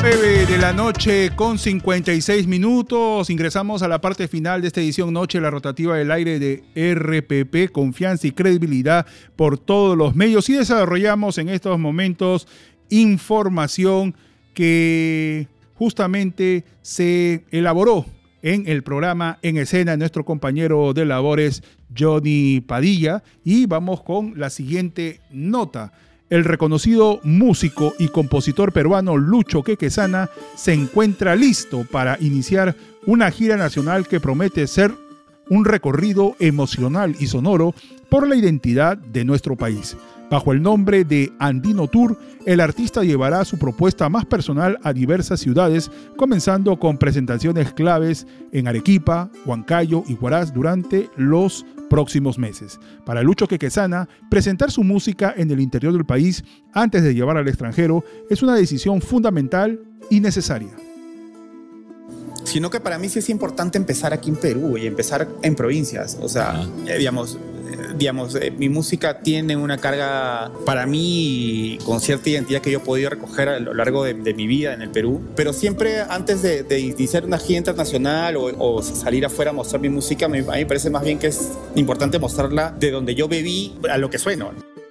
9 de la noche con 56 minutos. Ingresamos a la parte final de esta edición Noche, la rotativa del aire de RPP, confianza y credibilidad por todos los medios. Y desarrollamos en estos momentos información que justamente se elaboró en el programa En Escena de nuestro compañero de labores Johnny Padilla. Y vamos con la siguiente nota. El reconocido músico y compositor peruano Lucho Quequesana se encuentra listo para iniciar una gira nacional que promete ser un recorrido emocional y sonoro por la identidad de nuestro país. Bajo el nombre de Andino Tour, el artista llevará su propuesta más personal a diversas ciudades, comenzando con presentaciones claves en Arequipa, Huancayo y Huaraz durante los próximos meses. Para Lucho Quequesana, presentar su música en el interior del país antes de llevar al extranjero es una decisión fundamental y necesaria. Sino que para mí sí es importante empezar aquí en Perú y empezar en provincias. O sea, digamos, mi música tiene una carga para mí con cierta identidad que yo he podido recoger a lo largo de mi vida en el Perú. Pero siempre antes de iniciar una gira internacional o salir afuera a mostrar mi música, a mí me parece más bien que es importante mostrarla de donde yo bebí a lo que sueno.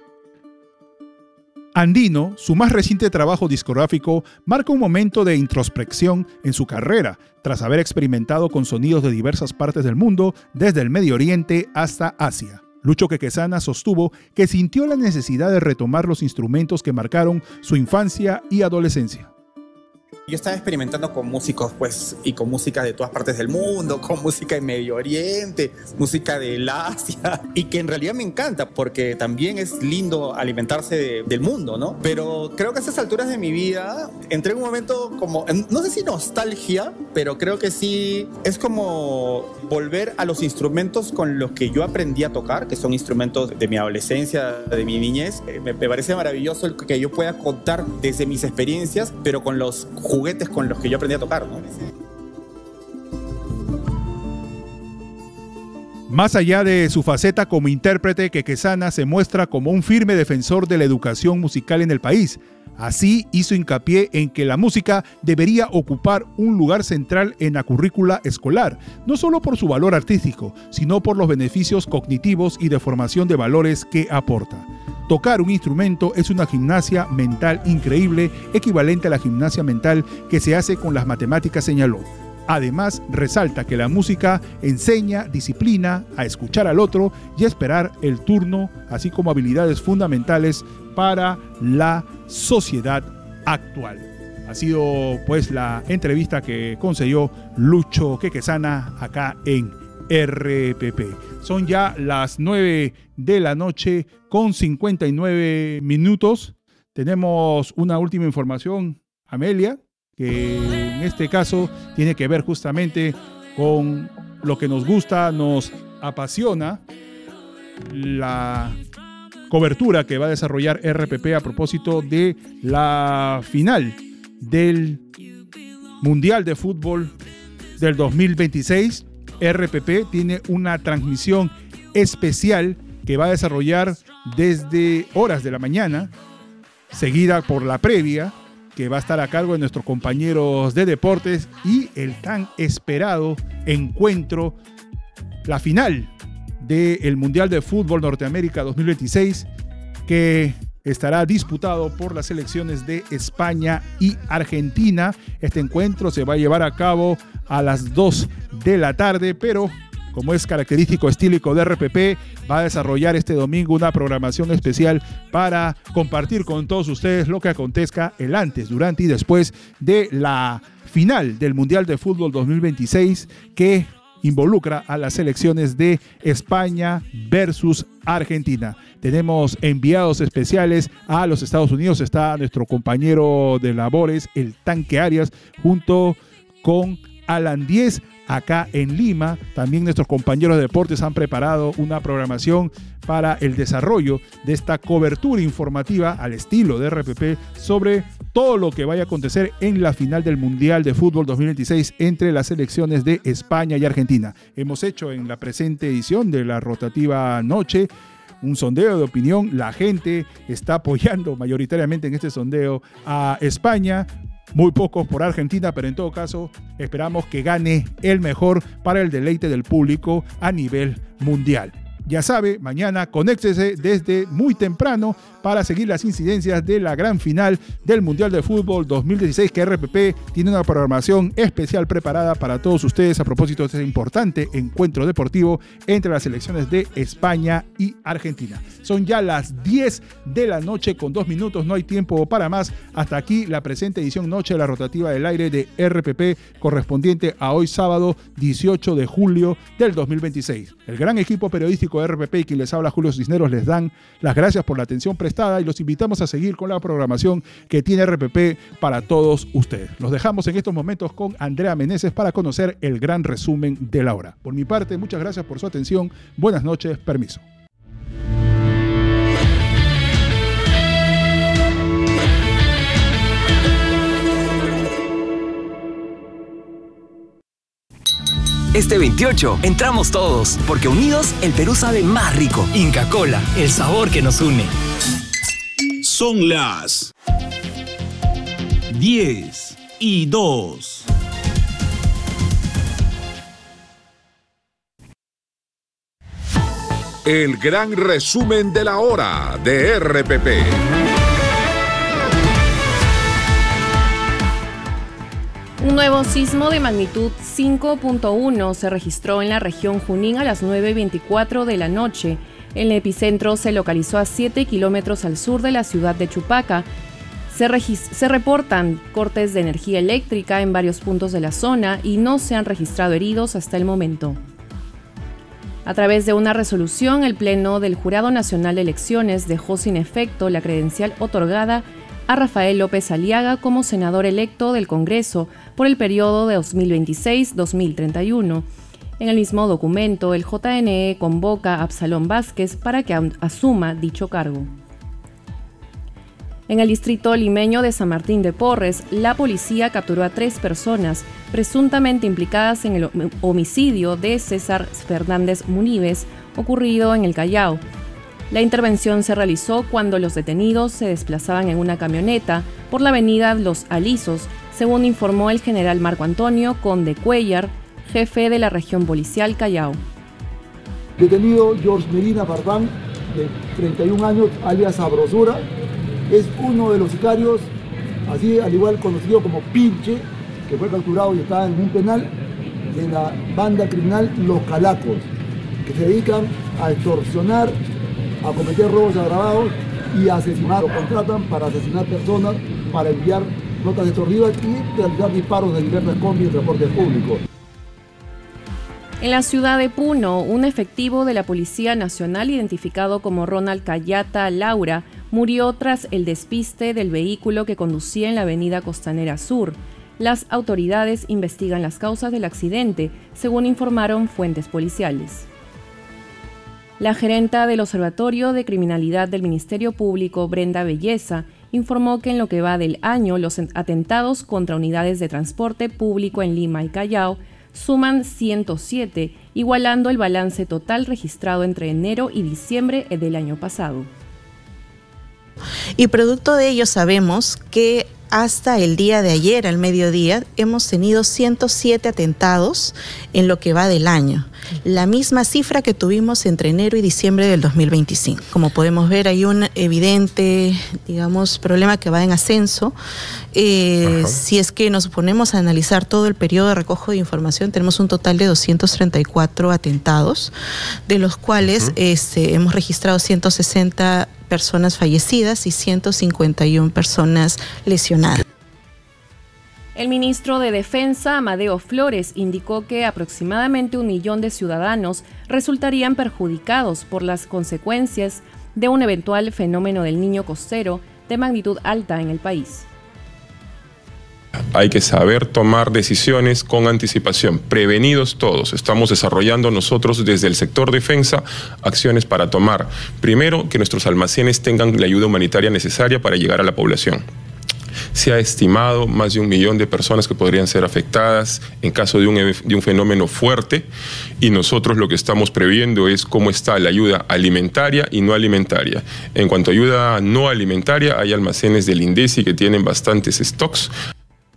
Andino, su más reciente trabajo discográfico, marca un momento de introspección en su carrera, tras haber experimentado con sonidos de diversas partes del mundo, desde el Medio Oriente hasta Asia. Lucho Quequesana sostuvo que sintió la necesidad de retomar los instrumentos que marcaron su infancia y adolescencia. Yo estaba experimentando con músicos, pues, y con música de todas partes del mundo, con música de Medio Oriente, música del Asia, y que en realidad me encanta porque también es lindo alimentarse del mundo, ¿no? Pero creo que a estas alturas de mi vida entré en un momento como, no sé si nostalgia, pero creo que sí es como volver a los instrumentos con los que yo aprendí a tocar, que son instrumentos de mi adolescencia, de mi niñez. Me parece maravilloso el que yo pueda contar desde mis experiencias, pero con los juguetes con los que yo aprendí a tocar, ¿no? Más allá de su faceta como intérprete, Quequesana se muestra como un firme defensor de la educación musical en el país. Así hizo hincapié en que la música debería ocupar un lugar central en la currícula escolar, no solo por su valor artístico, sino por los beneficios cognitivos y de formación de valores que aporta. Tocar un instrumento es una gimnasia mental increíble, equivalente a la gimnasia mental que se hace con las matemáticas, señaló. Además, resalta que la música enseña disciplina, a escuchar al otro y a esperar el turno, así como habilidades fundamentales para la sociedad actual. Ha sido pues la entrevista que concedió Lucho Quequesana acá en RPP. Son ya las 9 de la noche con 59 minutos. Tenemos una última información, Amelia, que en este caso tiene que ver justamente con lo que nos gusta, nos apasiona, la cobertura que va a desarrollar RPP a propósito de la final del Mundial de Fútbol del 2026. RPP tiene una transmisión especial que va a desarrollar desde horas de la mañana, seguida por la previa, que va a estar a cargo de nuestros compañeros de deportes, y el tan esperado encuentro, la final del Mundial de Fútbol Norteamérica 2026, que estará disputado por las selecciones de España y Argentina. Este encuentro se va a llevar a cabo a las 2 de la tarde, pero como es característico estílico de RPP, va a desarrollar este domingo una programación especial para compartir con todos ustedes lo que acontezca el antes, durante y después de la final del Mundial de Fútbol 2026, que involucra a las selecciones de España versus Argentina. Tenemos enviados especiales a los Estados Unidos. Está nuestro compañero de labores, el Tanque Arias, junto con Alan 10 acá en Lima. También nuestros compañeros de deportes han preparado una programación para el desarrollo de esta cobertura informativa al estilo de RPP sobre todo lo que vaya a acontecer en la final del Mundial de Fútbol 2026 entre las selecciones de España y Argentina. Hemos hecho en la presente edición de la rotativa noche un sondeo de opinión. La gente está apoyando mayoritariamente en este sondeo a España. muy pocos por Argentina, pero en todo caso esperamos que gane el mejor para el deleite del público a nivel mundial. Ya sabe, mañana conéctese desde muy temprano para seguir las incidencias de la gran final del Mundial de Fútbol 2016, que RPP tiene una programación especial preparada para todos ustedes a propósito de este importante encuentro deportivo entre las selecciones de España y Argentina. Son ya las 10 de la noche con 2 minutos, no hay tiempo para más. Hasta aquí la presente edición Noche de la Rotativa del Aire de RPP, correspondiente a hoy sábado 18 de julio del 2026. El gran equipo periodístico de RPP y quien les habla, Julio Cisneros, les dan las gracias por la atención prestada y los invitamos a seguir con la programación que tiene RPP para todos ustedes. Los dejamos en estos momentos con Andrea Meneses para conocer el gran resumen de la hora. Por mi parte, muchas gracias por su atención. Buenas noches, permiso. Este 28 entramos todos, porque unidos el Perú sabe más rico. Inca Kola, el sabor que nos une. Son las 10:02. El gran resumen de la hora de RPP. Un nuevo sismo de magnitud 5.1 se registró en la región Junín a las 9:24 de la noche. El epicentro se localizó a 7 kilómetros al sur de la ciudad de Chupaca. Se reportan cortes de energía eléctrica en varios puntos de la zona y no se han registrado heridos hasta el momento. A través de una resolución, el Pleno del Jurado Nacional de Elecciones dejó sin efecto la credencial otorgada a Rafael López Aliaga como senador electo del Congreso por el periodo de 2026-2031. En el mismo documento, el JNE convoca a Absalón Vázquez para que asuma dicho cargo. En el distrito limeño de San Martín de Porres, la policía capturó a 3 personas presuntamente implicadas en el homicidio de César Fernández Muníbez, ocurrido en el Callao. La intervención se realizó cuando los detenidos se desplazaban en una camioneta por la avenida Los Alisos, según informó el general Marco Antonio Conde Cuellar, jefe de la región policial Callao. Detenido George Medina Barbán, de 31 años, alias Sabrosura, es uno de los sicarios, así al igual conocido como Pinche, que fue capturado y está en un penal de la banda criminal Los Calacos, que se dedican a extorsionar, a cometer robos agravados y a asesinar, o contratan para asesinar personas, para enviar notas extorsivas y realizar disparos de diversas combis y transporte público. En la ciudad de Puno, un efectivo de la Policía Nacional identificado como Ronald Cayata Laura murió tras el despiste del vehículo que conducía en la avenida Costanera Sur. Las autoridades investigan las causas del accidente, según informaron fuentes policiales. La gerenta del Observatorio de Criminalidad del Ministerio Público, Brenda Belleza, informó que en lo que va del año, los atentados contra unidades de transporte público en Lima y Callao suman 107, igualando el balance total registrado entre enero y diciembre del año pasado. Y producto de ello sabemos que hasta el día de ayer, al mediodía, hemos tenido 107 atentados en lo que va del año. La misma cifra que tuvimos entre enero y diciembre del 2025. Como podemos ver, hay un evidente, problema que va en ascenso. Si es que nos ponemos a analizar todo el periodo de recojo de información, tenemos un total de 234 atentados, de los cuales hemos registrado 160 personas fallecidas y 151 personas lesionadas. El ministro de Defensa, Amadeo Flores, indicó que aproximadamente 1 millón de ciudadanos resultarían perjudicados por las consecuencias de un eventual fenómeno del Niño costero de magnitud alta en el país. Hay que saber tomar decisiones con anticipación, prevenidos todos. Estamos desarrollando nosotros desde el sector defensa acciones para tomar, primero, que nuestros almacenes tengan la ayuda humanitaria necesaria para llegar a la población. Se ha estimado más de 1 millón de personas que podrían ser afectadas en caso de un fenómeno fuerte, y nosotros lo que estamos previendo es cómo está la ayuda alimentaria y no alimentaria. En cuanto a ayuda no alimentaria, hay almacenes del INDECI que tienen bastantes stocks.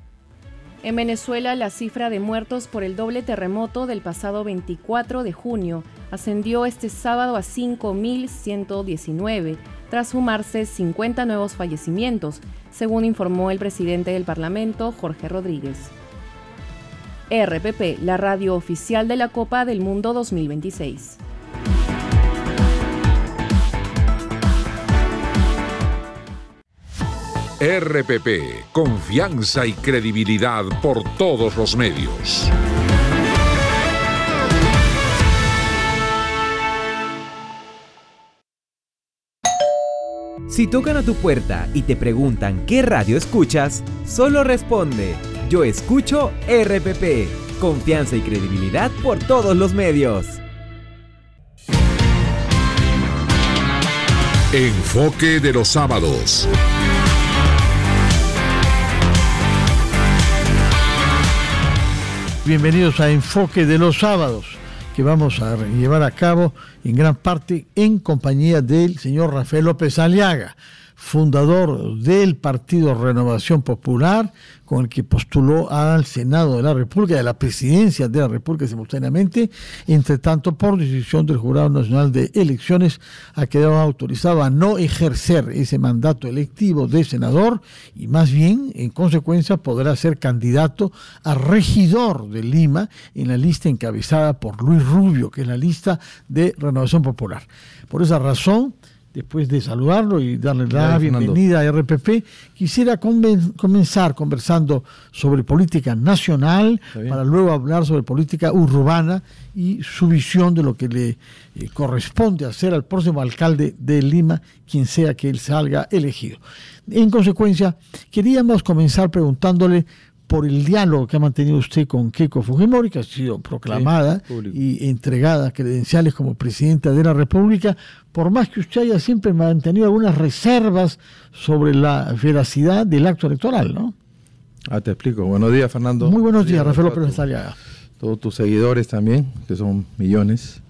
En Venezuela, la cifra de muertos por el doble terremoto del pasado 24 de junio ascendió este sábado a 5.119, tras sumarse 50 nuevos fallecimientos, según informó el presidente del Parlamento, Jorge Rodríguez. RPP, la radio oficial de la Copa del Mundo 2026. RPP, confianza y credibilidad por todos los medios. Si tocan a tu puerta y te preguntan qué radio escuchas, solo responde: yo escucho RPP, confianza y credibilidad por todos los medios. Enfoque de los sábados. Bienvenidos a Enfoque de los sábados, que vamos a llevar a cabo en gran parte en compañía del señor Rafael López Aliaga, fundador del Partido Renovación Popular, con el que postuló al Senado de la República, de la Presidencia de la República simultáneamente. Entre tanto, por decisión del Jurado Nacional de Elecciones, ha quedado autorizado a no ejercer ese mandato electivo de senador y más bien, en consecuencia, podrá ser candidato a regidor de Lima en la lista encabezada por Luis Rubio, que es la lista de Renovación Popular. Por esa razón, después de saludarlo y darle la bienvenida a RPP, quisiera comenzar conversando sobre política nacional para luego hablar sobre política urbana y su visión de lo que le corresponde hacer al próximo alcalde de Lima, quien sea que él salga elegido. En consecuencia, queríamos comenzar preguntándole por el diálogo que ha mantenido usted con Keiko Fujimori, que ha sido proclamada y entregada credenciales como presidenta de la República, por más que usted haya siempre mantenido algunas reservas sobre la veracidad del acto electoral, ¿no? Te explico. Buenos días, Fernando. Muy buenos días, Rafael López Aliaga. Todos tus seguidores también, que son millones.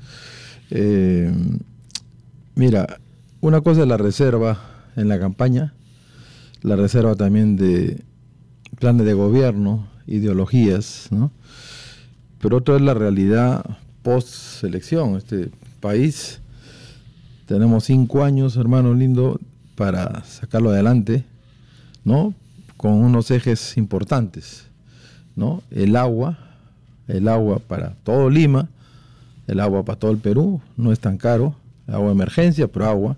Mira, una cosa es la reserva en la campaña, la reserva también de planes de gobierno, ideologías, ¿no? Pero otra es la realidad post-elección. Este país, tenemos 5 años, hermano lindo, para sacarlo adelante, ¿no? Con unos ejes importantes, ¿no? El agua para todo Lima, el agua para todo el Perú, no es tan caro, agua de emergencia, pero agua.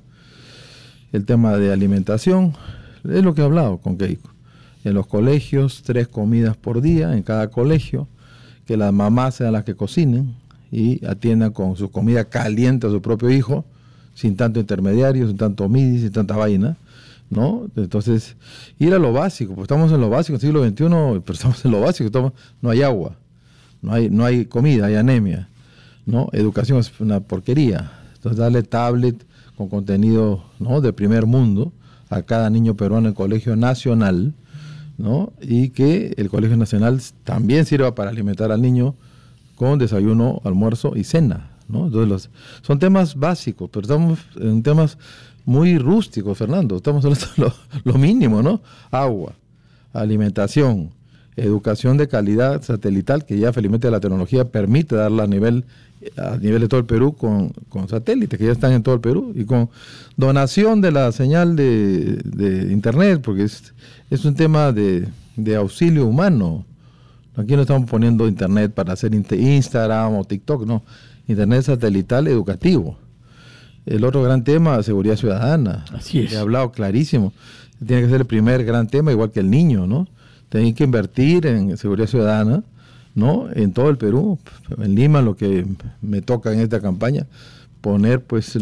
El tema de alimentación, es lo que he hablado con Keiko. En los colegios, 3 comidas por día en cada colegio, que las mamás sean las que cocinen y atiendan con su comida caliente a su propio hijo, sin tanto intermediario, sin tanto MIDI, sin tanta vaina, ¿no? Entonces, ir a lo básico, pues estamos en lo básico, en el siglo XXI, pero estamos en lo básico, no hay agua, no hay comida, hay anemia, ¿no? Educación es una porquería. Entonces, darle tablet con contenido, ¿no?, de primer mundo a cada niño peruano en el colegio nacional, ¿no? Y que el Colegio Nacional también sirva para alimentar al niño con desayuno, almuerzo y cena, ¿no? Entonces son temas básicos, pero estamos en temas muy rústicos, Fernando. Estamos hablando de lo mínimo, ¿no? Agua, alimentación, educación de calidad satelital, que ya felizmente la tecnología permite darla a nivel de todo el Perú con satélites que ya están en todo el Perú, y con donación de la señal de internet, porque es un tema de auxilio humano. Aquí no estamos poniendo internet para hacer Instagram o TikTok, no, internet satelital educativo. El otro gran tema, seguridad ciudadana. Así es. He hablado clarísimo, tiene que ser el primer gran tema, igual que el niño, ¿no? Tienen que invertir en seguridad ciudadana, ¿no? En todo el Perú, en Lima, lo que me toca en esta campaña, poner pues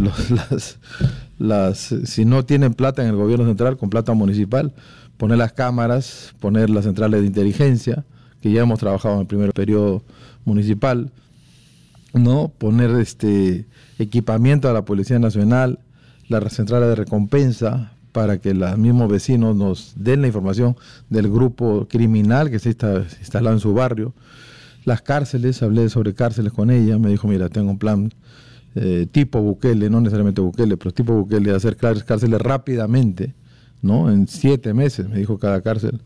si no tienen plata en el gobierno central, con plata municipal, poner las cámaras, poner las centrales de inteligencia, que ya hemos trabajado en el primer periodo municipal, ¿no? Poner equipamiento a la Policía Nacional, las centrales de recompensa, para que los mismos vecinos nos den la información del grupo criminal que se está instalado en su barrio. Las cárceles, hablé sobre cárceles con ella, me dijo, mira, tengo un plan tipo Bukele, no necesariamente Bukele, pero tipo Bukele, de hacer cárceles rápidamente, ¿no? En 7 meses, me dijo, cada cárcel,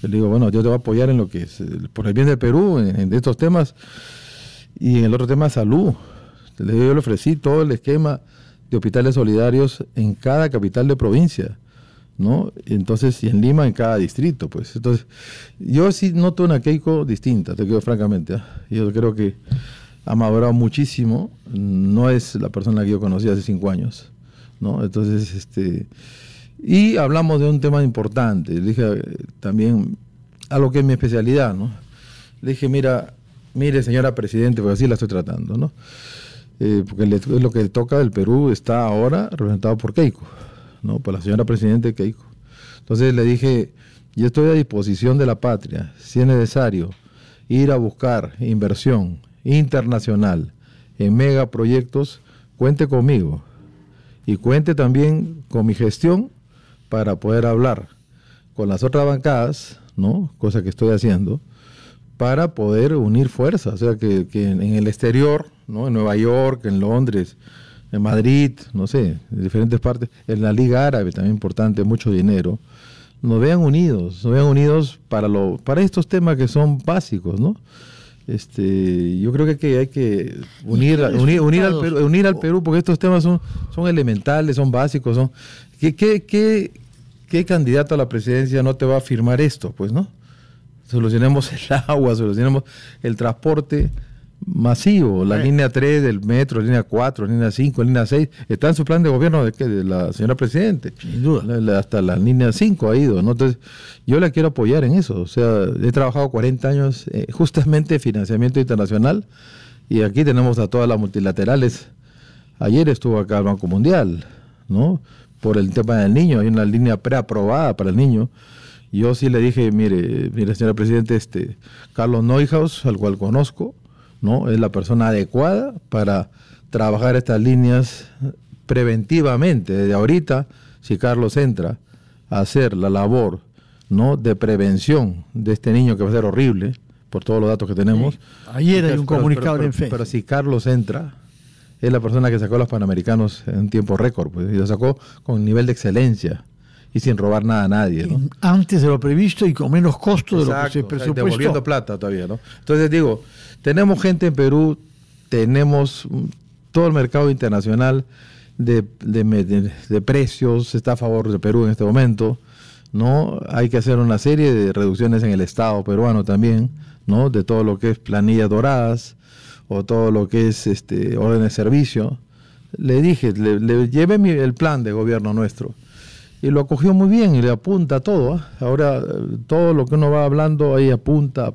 Le digo, bueno, yo te voy a apoyar en lo que es, por el bien del Perú, en estos temas, y en el otro tema, salud. Yo le ofrecí todo el esquema de hospitales solidarios en cada capital de provincia, ¿no? Entonces, y en Lima, en cada distrito, pues. Entonces, yo sí noto una Keiko distinta, te digo francamente, ¿eh? Yo creo que ha madurado muchísimo, no es la persona que yo conocí hace 5 años, ¿no? Entonces, y hablamos de un tema importante. Le dije también algo que es mi especialidad, ¿no? Le dije, mire, señora Presidente, pues así la estoy tratando, ¿no? Porque lo que le toca del Perú está ahora representado por Keiko, ¿no? Por la señora Presidente Keiko. Entonces le dije, yo estoy a disposición de la patria, si es necesario ir a buscar inversión internacional en megaproyectos, cuente conmigo y cuente también con mi gestión para poder hablar con las otras bancadas, ¿no? Cosa que estoy haciendo, para poder unir fuerzas, o sea, que en el exterior, ¿no? En Nueva York, en Londres, en Madrid, no sé, en diferentes partes, en la Liga Árabe también importante, mucho dinero, nos vean unidos para estos temas que son básicos, ¿no? Yo creo que hay que unir al Perú, porque estos temas son elementales, son básicos, son ¿qué candidato a la presidencia no te va a firmar esto? Pues, ¿no? Solucionemos el agua, solucionemos el transporte masivo, la línea 3 del metro, línea 4, línea 5, línea 6, está en su plan de gobierno de la señora Presidente. Sin duda. Hasta la línea 5 ha ido, ¿no? Entonces, yo la quiero apoyar en eso. O sea, he trabajado 40 años justamente en financiamiento internacional, y aquí tenemos a todas las multilaterales. Ayer estuvo acá el Banco Mundial, ¿no? Por el tema del niño, hay una línea preaprobada para el niño. Yo sí le dije, mire, señora Presidente, Carlos Neuhaus, al cual conozco, ¿no? Es la persona adecuada para trabajar estas líneas preventivamente. Desde ahorita, si Carlos entra a hacer la labor, ¿no? De prevención de este niño, que va a ser horrible por todos los datos que tenemos. Sí. Ayer hay un comunicado de FE. Pero si Carlos entra, es la persona que sacó a los Panamericanos en tiempo récord, pues, y lo sacó con nivel de excelencia y sin robar nada a nadie, ¿no? Antes de lo previsto y con menos costo de lo que se presupuestó. Devolviendo plata todavía, ¿no? Entonces digo, tenemos gente en Perú, tenemos todo el mercado internacional de precios, está a favor de Perú en este momento, ¿no? Hay que hacer una serie de reducciones en el Estado peruano también, ¿no? De todo lo que es planillas doradas o todo lo que es orden de servicio. Le dije, le llevé el plan de gobierno nuestro y lo acogió muy bien y le apunta a todo, ¿eh? Ahora todo lo que uno va hablando ahí apunta,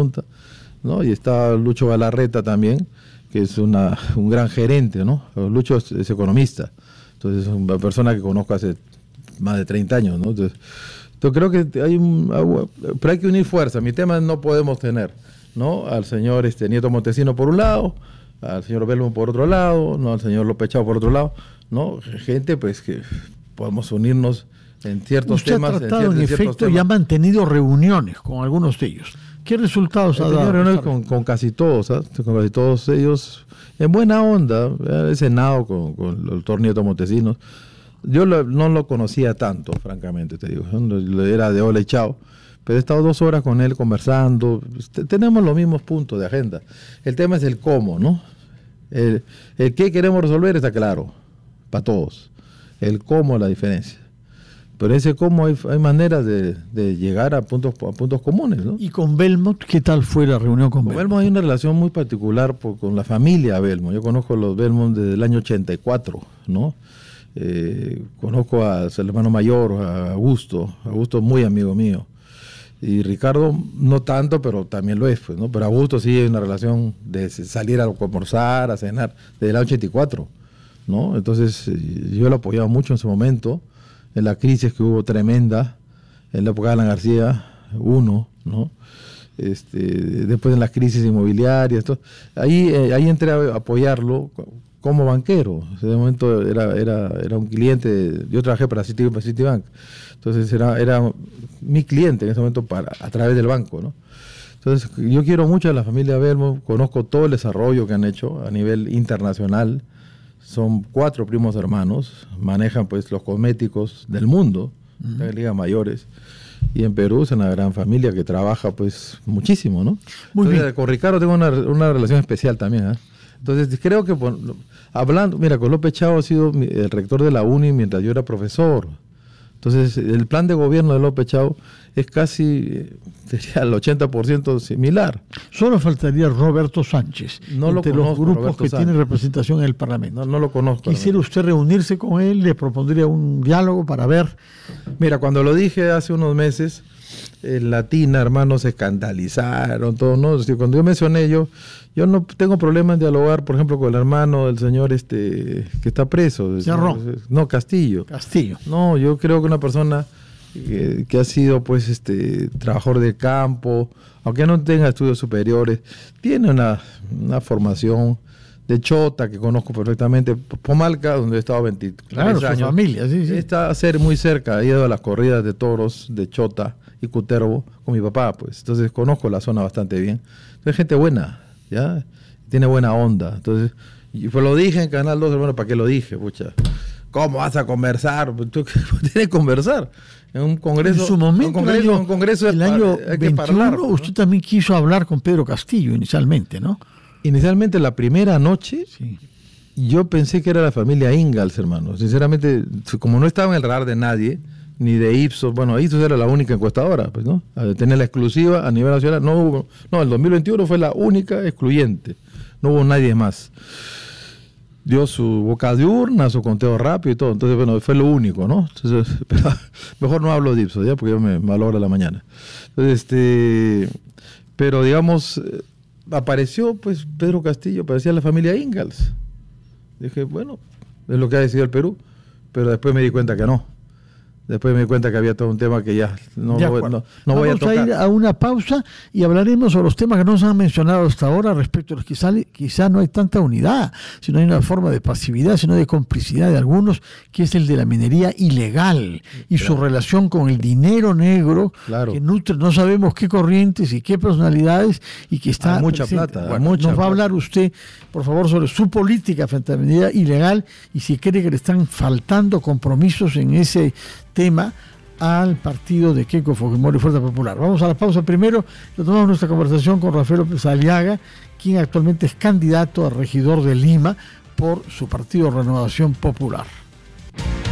¿no? Y está Lucho Galarreta también, que es un gran gerente, ¿no? Lucho es economista, entonces es una persona que conozco hace más de 30 años, ¿no? Entonces creo que pero hay que unir fuerzas. Mi tema no podemos tener, ¿no? Al señor Nieto Montesino por un lado, al señor Belmont por otro lado, ¿no? Al señor López Chao por otro lado, ¿no? Gente, pues, que podemos unirnos en ciertos temas. Usted ha tratado, en efecto, y ha mantenido reuniones con algunos de ellos. ¿Qué resultados ha dado? Reuniones con casi todos, ¿eh? Con casi todos ellos, en buena onda. He cenado con el doctor Nieto Montesinos. Yo no lo conocía tanto, francamente, te digo. Era de hola y chao. Pero he estado 2 horas con él conversando. Tenemos los mismos puntos de agenda. El tema es el cómo, ¿no? El qué queremos resolver está claro, para todos. El cómo es la diferencia. Pero ese cómo hay maneras de llegar a puntos comunes, ¿no? ¿Y con Belmont qué tal fue la reunión con Belmont? Belmont hay una relación muy particular con la familia Belmont. Yo conozco a los Belmont desde el año 84, ¿no? Conozco a su hermano mayor, a Augusto es muy amigo mío. Y Ricardo no tanto, pero también lo es, pues, ¿no? Pero Augusto sí hay una relación de salir a almorzar, a cenar, desde el año 84, ¿no? Entonces yo lo apoyaba mucho en su momento, en la crisis que hubo tremenda, en la época de Alan García, ¿no? Después en las crisis inmobiliarias, ahí entré a apoyarlo como banquero. En ese momento era un cliente, yo trabajé para Citibank, entonces era mi cliente en ese momento a través del banco, ¿no? Entonces yo quiero mucho a la familia Belmont, conozco todo el desarrollo que han hecho a nivel internacional. Son 4 primos hermanos, manejan pues los cosméticos del mundo, en ligas mayores. y en Perú es una gran familia que trabaja pues muchísimo, ¿no? Muy Entonces, bien. con Ricardo tengo una relación especial también, ¿eh? Entonces creo que hablando, mira, con López Chao ha sido el rector de la UNI mientras yo era profesor. Entonces el plan de gobierno de López Chao es casi, sería el 80% similar. Solo faltaría Roberto Sánchez, No lo entre los conozco, grupos Roberto que Sánchez. tienen representación en el Parlamento. No lo conozco. ¿Quisiera usted reunirse con él? ¿Le propondría un diálogo para ver? Mira, cuando lo dije hace unos meses, en Latina, hermanos, se escandalizaron, todo, ¿no? Es decir, cuando yo mencioné, yo no tengo problema en dialogar, por ejemplo, con el hermano del señor que está preso. Cerrón. No, Castillo. Castillo. No, yo creo que una persona que ha sido, pues, trabajador de campo, aunque no tenga estudios superiores, tiene una formación de Chota, que conozco perfectamente, Pomalca, donde he estado 23 Claro, años. su familia, sí, sí. Está a ser muy cerca, he ido a las corridas de toros de Chota y Cutervo con mi papá, pues. Entonces conozco la zona bastante bien. Es gente buena, ¿ya? Tiene buena onda. Entonces, y pues lo dije en Canal 2, hermano, ¿para qué lo dije? Pucha, ¿cómo vas a conversar? ¿Tú tienes que conversar? En un congreso. En su momento, un congreso el año hay que 21, hablar, ¿no? usted también quiso hablar con Pedro Castillo inicialmente, ¿no? Inicialmente, la primera noche, sí, yo pensé que era la familia Ingalls, hermano. Sinceramente, como no estaba en el radar de nadie, ni de Ipsos, bueno, Ipsos era la única encuestadora, pues, ¿no? Tenía la exclusiva a nivel nacional, el 2021 fue la única excluyente, no hubo nadie más. Dio su boca de urna, su conteo rápido y todo, entonces, bueno, fue lo único, ¿no? Entonces, pero, mejor no hablo de Ipsos, ¿ya? Porque yo me malogra la mañana. Entonces, pero digamos, apareció, pues, Pedro Castillo, parecía la familia Ingalls. Dije, bueno, es lo que ha decidido el Perú, pero después me di cuenta que no. Después me di cuenta que había todo un tema que ya no voy a tocar. Vamos a ir a una pausa y hablaremos sobre los temas que no se han mencionado hasta ahora respecto a los que quizá no hay tanta unidad, sino hay una forma de pasividad, sino de complicidad de algunos, que es el de la minería ilegal y su relación con el dinero negro, que nutre no sabemos qué corrientes y qué personalidades y que está hay mucha presente. plata. Bueno, nos va a hablar usted, por favor, sobre su política frente a la minería ilegal y si cree que le están faltando compromisos en ese tema al partido de Keiko Fujimori Fuerza Popular. Vamos a la pausa primero, retomamos nuestra conversación con Rafael López Aliaga, quien actualmente es candidato a regidor de Lima por su partido Renovación Popular.